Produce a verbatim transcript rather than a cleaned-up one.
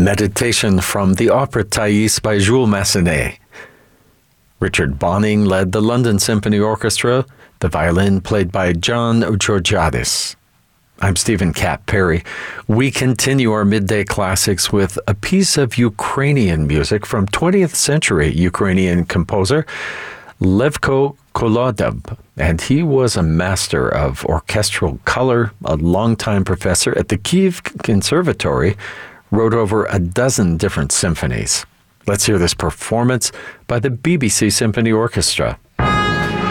Meditation from the opera Thais by Jules Massenet. Richard Bonning led the London Symphony Orchestra, the violin played by John Georgiadis. I'm Stephen Cat Perry. We continue our midday classics with a piece of Ukrainian music from twentieth century Ukrainian composer Levko Kolodov, and he was a master of orchestral color, a longtime professor at the Kyiv Conservatory, wrote over a dozen different symphonies. Let's hear this performance by the B B C Symphony Orchestra.